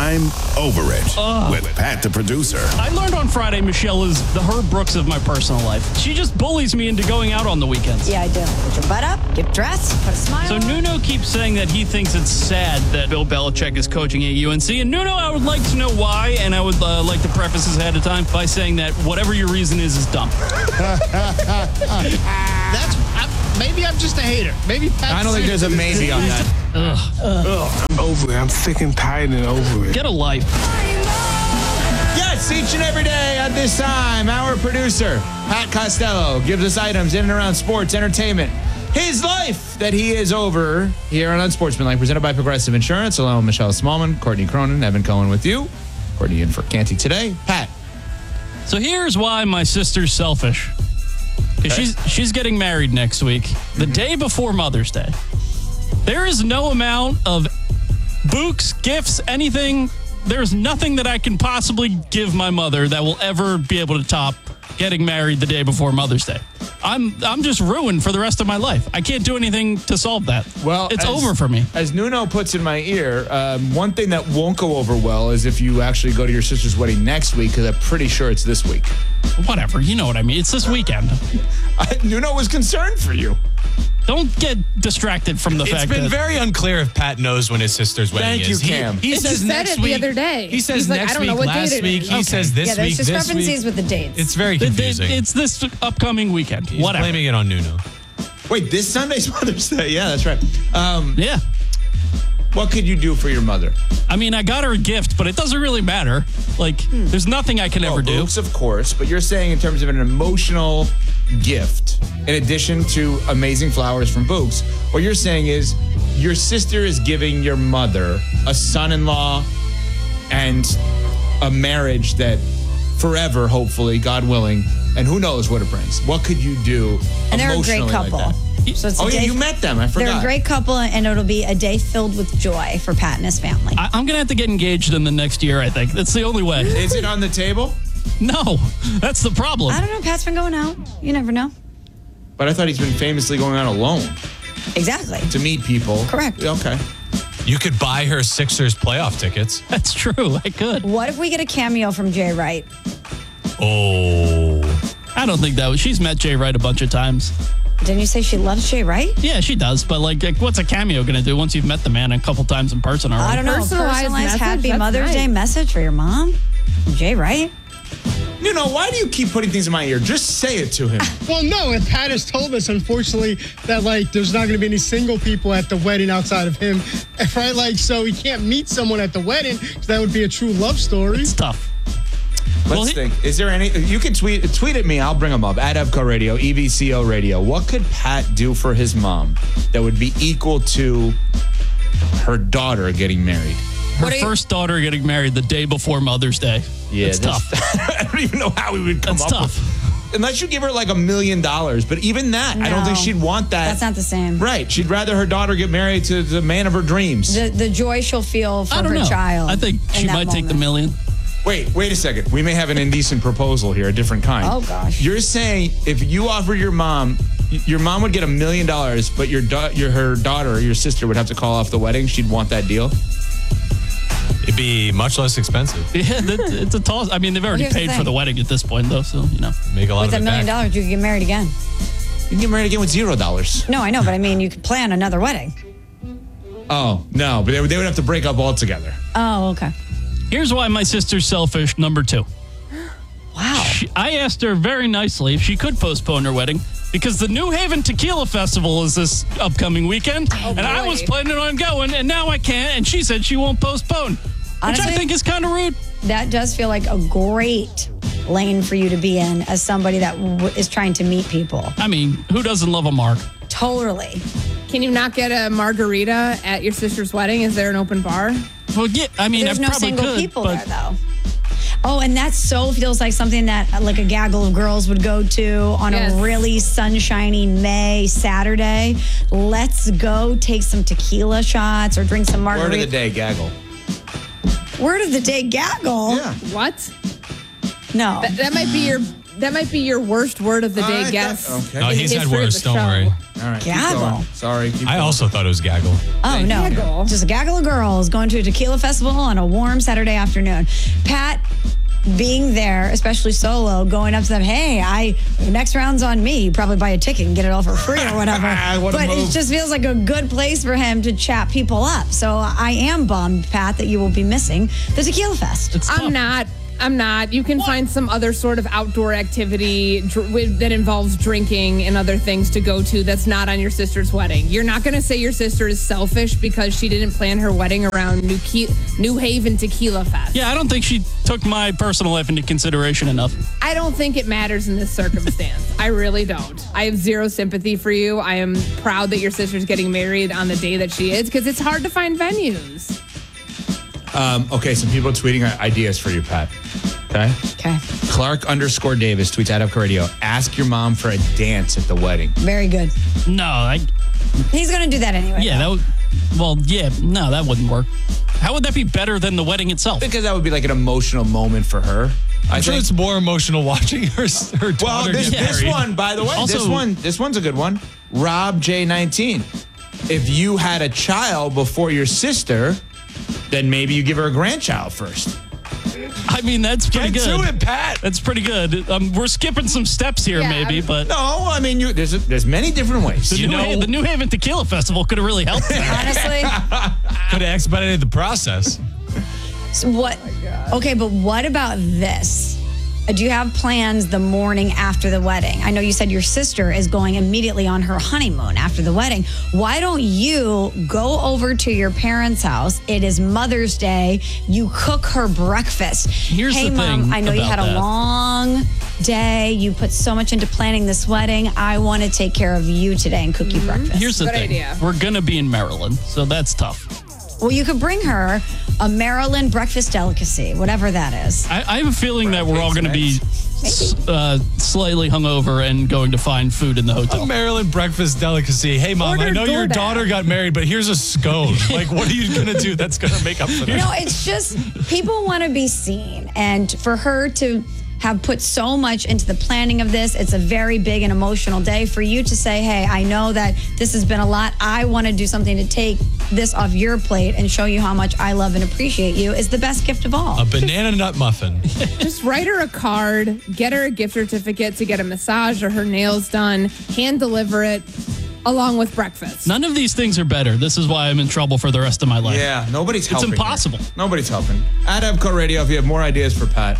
I'm Over It with Pat, the producer. I learned on Friday Michelle is the Herb Brooks of my personal life. She just bullies me into going out on the weekends. Yeah, I do. Put your butt up, get dressed, put a smile So on. Nuno keeps saying that he thinks it's sad that Bill Belichick is coaching at UNC. And Nuno, I would like to know why, and I would like to preface this ahead of time by saying that whatever your reason is dumb. Maybe I'm just a hater. Maybe Pat's I don't think there's a maybe on that. I'm over it. I'm sick and tired and over it. Get a life. Yes, each and every day at this time, our producer, Pat Costello, gives us items in and around sports, entertainment, his life that he is over here on Unsportsmanlike, presented by Progressive Insurance, along with Michelle Smallman, Courtney Cronin, Evan Cohen with you. Courtney in for Canty today. Pat. So here's why my sister's selfish. Because she's getting married next week, the day before Mother's Day. There is no amount of books, gifts, anything. There's nothing that I can possibly give my mother that will ever be able to top getting married the day before Mother's Day. I'm just ruined for the rest of my life. I can't do anything to solve that. Well, it's over for me. As Nuno puts in my ear, one thing that won't go over well is if you actually go to your sister's wedding next week, because I'm pretty sure it's this week. Whatever, you know what I mean. It's this weekend. Nuno was concerned for you. Don't get distracted from the fact that... It's been very unclear if Pat knows when his sister's wedding is. Thank you, Cam. He says next said it week. the other day. He says He's like, next I don't know week, what last date it week. is. He says this Yeah, there's week, this discrepancies week. with the dates. It's very confusing. It's this upcoming weekend. He's Whatever. blaming it on Nuno. Wait, this Sunday's Mother's Day. Yeah, that's right. Yeah. What could you do for your mother? I mean, I got her a gift, but it doesn't really matter. Like, there's nothing I can ever do. Books, of course, but you're saying in terms of an emotional gift, in addition to amazing flowers from Books, what you're saying is your sister is giving your mother a son-in-law and a marriage that forever, hopefully, God willing, and who knows what it brings. What could you do And they're a great emotionally couple. Like that? So it's a Oh, yeah, day- you met them. I forgot. They're a great couple, and it'll be a day filled with joy for Pat and his family. I'm going to have to get engaged in the next year, I think. That's the only way. Is it on the table? No, that's the problem. I don't know. Pat's been going out. You never know. But I thought he's been famously going out alone Exactly. to meet people. Correct. Okay. You could buy her Sixers playoff tickets. That's true. I could. What if we get a cameo from Jay Wright? Oh. I don't think that was. She's met Jay Wright a bunch of times. Didn't you say she loves Jay Wright? Yeah, she does. But like what's a cameo going to do once you've met the man a couple times in person already? I don't know. Personalized message? Happy That's Mother's nice. Day message for your mom? From Jay Wright? You know, why do you keep putting things in my ear? Just say it to him. Well, no, and Pat has told us, unfortunately, that, like, there's not going to be any single people at the wedding outside of him. Right? Like, so he can't meet someone at the wedding, because that would be a true love story. It's tough. Let's think. Is there any? You can tweet at me. I'll bring them up at EVCO Radio, EVCO Radio. What could Pat do for his mom that would be equal to her daughter getting married? Her first daughter getting married the day before Mother's Day. Yeah, it's tough. I don't even know how we would come That's up tough. with. Unless you give her like $1 million, but even that, I don't think No. she'd want that. That's not the same. Right. She'd rather her daughter get married to the man of her dreams. The joy she'll feel I for don't her know. child. I think in she that might take the moment. million. Wait a second. We may have an indecent proposal here, a different kind. Oh, gosh. You're saying if you offer your mom would get $1 million, but her daughter, your sister, would have to call off the wedding. She'd want that deal. It'd be much less expensive. Yeah, it's a toss. I mean, they've already Here's the paid for thing. the wedding at this point, though, so, you know. Make a lot With of $1 it million, back. you could get married again. You can get married again with $0. No, I know, but I mean, you could plan another wedding. Oh, no, but they would have to break up altogether. Oh, okay. Here's why my sister's selfish, number 2. Wow. I asked her very nicely if she could postpone her wedding because the New Haven Tequila Festival is this upcoming weekend. And I boy. was planning on going, and now I can't. And she said she won't postpone, which I Honestly, think is kind of rude. That does feel like a great lane for you to be in as somebody that is trying to meet people. I mean, who doesn't love a mark? Totally. Can you not get a margarita at your sister's wedding? Is there an open bar? Well, yeah, I mean, There's I no probably single could, people but there, though. Oh, and that so feels like something that like a gaggle of girls would go to on Yes. a really sunshiny May Saturday. Let's go take some tequila shots or drink some margarita. Word of the day, gaggle. Word of the day, gaggle? Yeah. What? No. That might be your That might be your worst word of the day guess. Okay. No, in the he's had history of worse. the Don't show. worry. All right. Gaggle. Keep going. Sorry. Keep I going. also thought it was gaggle. Oh, no. Gaggle. Just a gaggle of girls going to a tequila festival on a warm Saturday afternoon. Pat being there, especially solo, going up to them, hey, next round's on me. You probably buy a ticket and get it all for free or whatever. What a but move. it just feels like a good place for him to chat people up. So I am bummed, Pat, that you will be missing the Tequila Fest. It's tough. I'm not. You can find some other sort of outdoor activity that involves drinking and other things to go to that's not on your sister's wedding. You're not going to say your sister is selfish because she didn't plan her wedding around New Haven Tequila Fest. Yeah, I don't think she took my personal life into consideration enough. I don't think it matters in this circumstance. I really don't. I have zero sympathy for you. I am proud that your sister's getting married on the day that she is because it's hard to find venues. Okay, some people are tweeting ideas for you, Pat. Okay? Okay. Clark_Davis tweets at Upco Radio. Ask your mom for a dance at the wedding. Very good. No, He's going to do that anyway. yeah, that would, no, that wouldn't work. How would that be better than the wedding itself? Because that would be like an emotional moment for her. I'm sure it's more emotional watching her Well, daughter this get married. one, by the way, Also- this one's a good one. Rob J19. If you had a child before your sister, then maybe you give her a grandchild first. I mean, that's pretty Get good. to it, Pat. That's pretty good. We're skipping some steps here, Yeah, maybe, but No, I mean, there's many different ways. the New Haven Tequila Festival could have really helped. Honestly. Could have expedited the process. So what? Okay, but what about this? Do you have plans the morning after the wedding? I know you said your sister is going immediately on her honeymoon after the wedding. Why don't you go over to your parents' house? It is Mother's Day. You cook her breakfast. Here's hey, the Mom, thing I know you about had a that. long day. You put so much into planning this wedding. I want to take care of you today and cook you breakfast. Here's the Good thing. idea. We're going to be in Maryland, so that's tough. Well, you could bring her a Maryland breakfast delicacy, whatever that is. I have a feeling that we're all going to be slightly hungover and going to find food in the hotel. A Maryland breakfast delicacy. Hey, Mom, Order I know your DoorDash. daughter got married, but here's a scone. Like, what are you going to do that's going to make up for that? No, it's just people want to be seen. And for her to have put so much into the planning of this, it's a very big and emotional day. For you to say, hey, I know that this has been a lot. I want to do something to take this off your plate and show you how much I love and appreciate you is the best gift of all. A banana nut muffin. Just write her a card, get her a gift certificate to get a massage or her nails done, hand deliver it along with breakfast. None of these things are better. This is why I'm in trouble for the rest of my life. Yeah, nobody's helping. It's impossible. Here. Nobody's helping. At Upco Radio, if you have more ideas for Pat.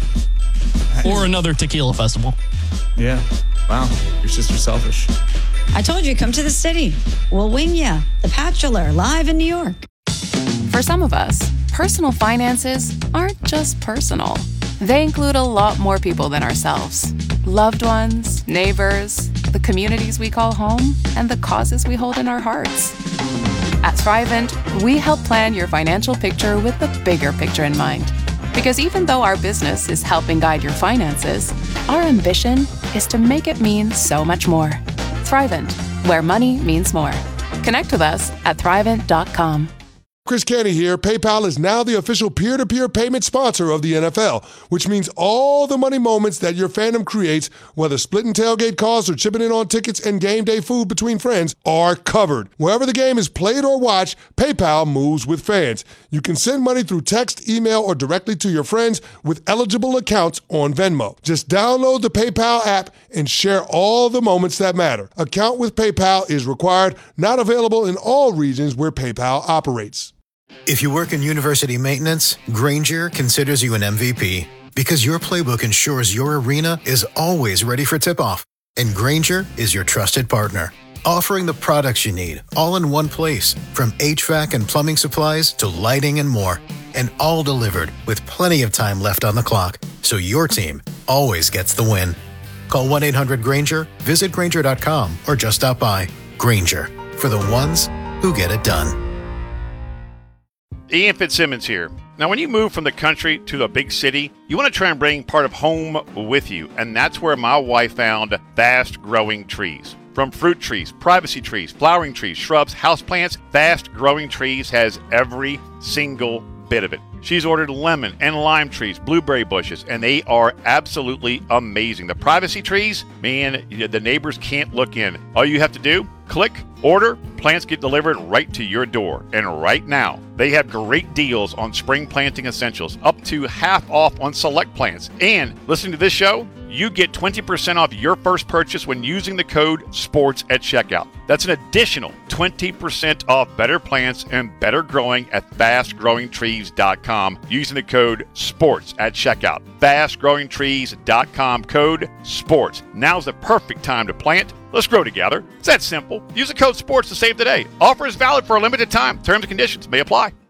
Or another tequila festival. Yeah. Wow. Your sister's selfish. I told you, come to the city. We'll wing you. The Bachelor, live in New York. For some of us, personal finances aren't just personal. They include a lot more people than ourselves. Loved ones, neighbors, the communities we call home, and the causes we hold in our hearts. At Thrivent, we help plan your financial picture with the bigger picture in mind. Because even though our business is helping guide your finances, our ambition is to make it mean so much more. Thrivent, where money means more. Connect with us at Thrivent.com. Chris Canty here. PayPal is now the official peer-to-peer payment sponsor of the NFL, which means all the money moments that your fandom creates, whether splitting tailgate costs or chipping in on tickets and game day food between friends, are covered. Wherever the game is played or watched, PayPal moves with fans. You can send money through text, email, or directly to your friends with eligible accounts on Venmo. Just download the PayPal app and share all the moments that matter. Account with PayPal is required, not available in all regions where PayPal operates. If you work in university maintenance, Grainger considers you an MVP because your playbook ensures your arena is always ready for tip-off. And Grainger is your trusted partner, offering the products you need all in one place, from HVAC and plumbing supplies to lighting and more. And all delivered with plenty of time left on the clock, so your team always gets the win. Call 1-800-GRAINGER, visit Grainger.com, or just stop by. Grainger, for the ones who get it done. Ian Fitzsimmons here. Now, when you move from the country to a big city, you want to try and bring part of home with you, and that's where my wife found Fast Growing Trees. From fruit trees, privacy trees, flowering trees, shrubs, houseplants, Fast Growing Trees has every single bit of it. She's ordered lemon and lime trees, blueberry bushes, and they are absolutely amazing. The privacy trees, man, the neighbors can't look in. All you have to do, click, order, plants get delivered right to your door. And right now, they have great deals on spring planting essentials, up to half off on select plants. And listening to this show, you get 20% off your first purchase when using the code SPORTS at checkout. That's an additional 20% off better plants and better growing at fastgrowingtrees.com using the code SPORTS at checkout. Fastgrowingtrees.com, code SPORTS. Now's the perfect time to plant. Let's grow together. It's that simple. Use the code SPORTS to save today. Offer is valid for a limited time. Terms and conditions may apply.